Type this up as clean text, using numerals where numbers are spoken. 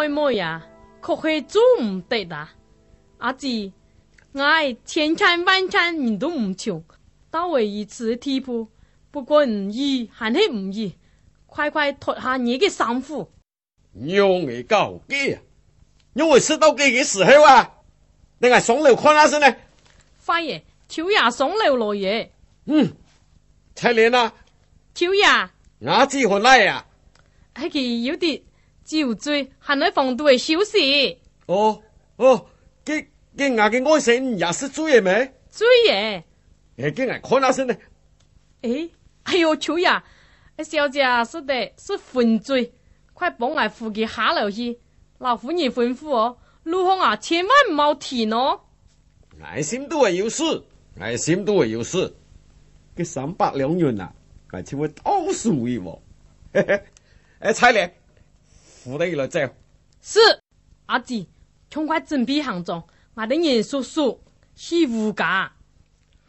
妹妹呀，可係做唔得的。阿姊，我千千萬千人都唔窮，到為一次的地步，不過唔易還係唔易，快快脫下你嘅衫褲。 讓你搞嘅，因為識到幾嘅時候啊，你係上樓看下先呢。 快爺，秋爺上樓來嘢。 彩蓮啊， 秋爺， 阿姊回來啊。 係佢有啲酒醉，還喺房度嘅休息。 哦，佢牙嘅愛神也是醉嘅咩？ 醉嘢。 佢係看下先呢。 哎呦，秋爺，小姐說的是昏醉，快幫我扶佢下樓去。老夫人吩咐我，路上啊千萬唔好停哦。 愛心都係有事，愛心都係有事。佢300兩元啊，佢就會倒數為我。彩蓮，扶你來走。 是，阿姊，趕快準備行裝，我的人叔叔是無家。